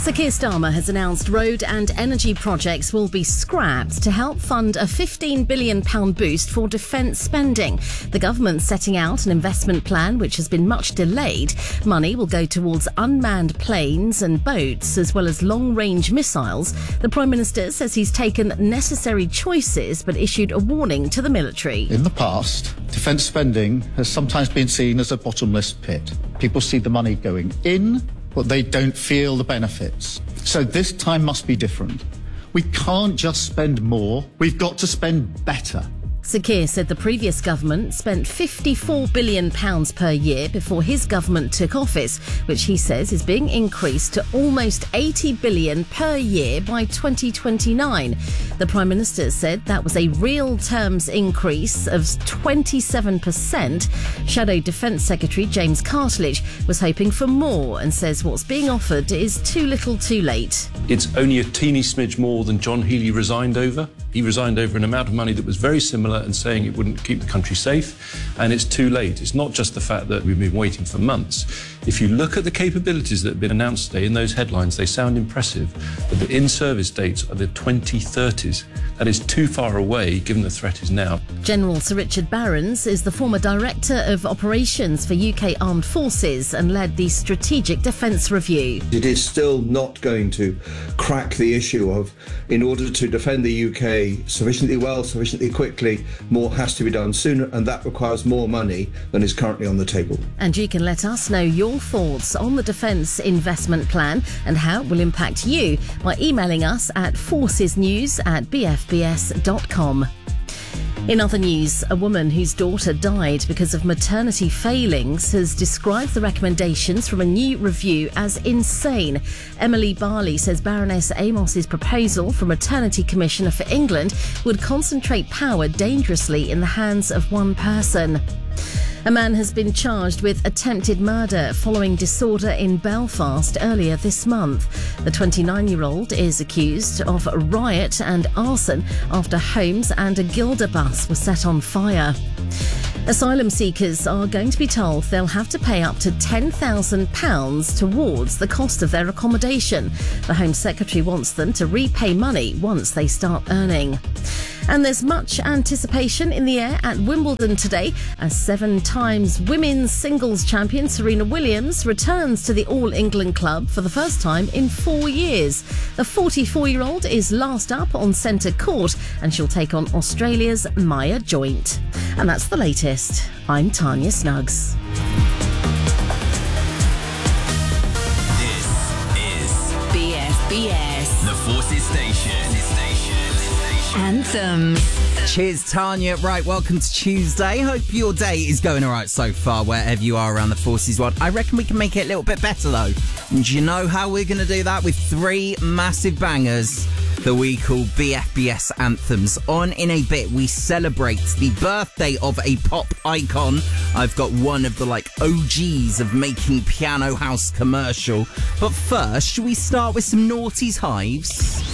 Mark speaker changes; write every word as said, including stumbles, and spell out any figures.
Speaker 1: Sir Keir Starmer has announced road and energy projects will be scrapped to help fund a fifteen billion pounds boost for defence spending. The government's setting out an investment plan which has been much delayed. Money will go towards unmanned planes and boats as well as long-range missiles. The Prime Minister says he's taken necessary choices but issued a warning to the military.
Speaker 2: In the past, defence spending has sometimes been seen as a bottomless pit. People see the money going in, but they don't feel the benefits. So this time must be different. We can't just spend more, we've got to spend better.
Speaker 1: Sir Keir said the previous government spent fifty-four billion pounds per year before his government took office, which he says is being increased to almost eighty billion pounds per year by twenty twenty-nine. The Prime Minister said that was a real terms increase of twenty-seven percent. Shadow Defence Secretary James Cartledge was hoping for more and says what's being offered is too little too late.
Speaker 3: It's only a teeny smidge more than John Healey resigned over. He resigned over an amount of money that was very similar and saying it wouldn't keep the country safe, and it's too late. It's not just the fact that we've been waiting for months. If you look at the capabilities that have been announced today in those headlines, they sound impressive, but the in-service dates are the twenty thirties. That is too far away given the threat is now.
Speaker 1: General Sir Richard Barrons is the former Director of Operations for U K Armed Forces and led the Strategic Defence Review.
Speaker 4: It is still not going to crack the issue of, in order to defend the U K sufficiently well, sufficiently quickly, more has to be done sooner, and that requires more money than is currently on the table.
Speaker 1: And you can let us know your thoughts on the Defence Investment Plan and how it will impact you by emailing us at forcesnews at b f b s dot com. In other news, a woman whose daughter died because of maternity failings has described the recommendations from a new review as insane. Emily Barley says Baroness Amos's proposal for Maternity Commissioner for England would concentrate power dangerously in the hands of one person. A man has been charged with attempted murder following disorder in Belfast earlier this month. The twenty-nine-year-old is accused of riot and arson after homes and a Gilda bus were set on fire. Asylum seekers are going to be told they'll have to pay up to ten thousand pounds towards the cost of their accommodation. The Home Secretary wants them to repay money once they start earning. And there's much anticipation in the air at Wimbledon today as seven times women's singles champion Serena Williams returns to the All England club for the first time in four years. The forty-four-year-old is last up on centre court and she'll take on Australia's Maya Joint. And that's the latest. I'm Tanya Snuggs.
Speaker 5: This is B F B S, the Forces Station. Anthem.
Speaker 6: Cheers, Tanya. Right, welcome to Tuesday. Hope your day is going all right so far, wherever you are around the Forces world. I reckon we can make it a little bit better, though. And do you know how we're going to do that? With three massive bangers that we call B F B S Anthems. On in a bit, we celebrate the birthday of a pop icon. I've got one of the, like, O Gs of making Piano House commercial. But first, should we start with some Naughty's Hives?